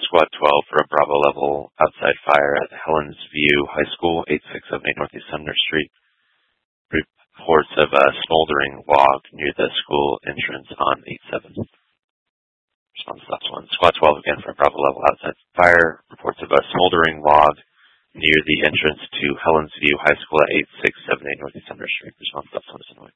Squad 12 for a Bravo level outside fire at Helens View High School, 8678 Northeast Sumner Street. Reports of a smoldering log near the school entrance on 87. Response to last one. Squad 12 again for a Bravo level outside fire. Reports of a smoldering log near the entrance to Helens View High School at 8678 Northeast Sumner Street. Response to last one.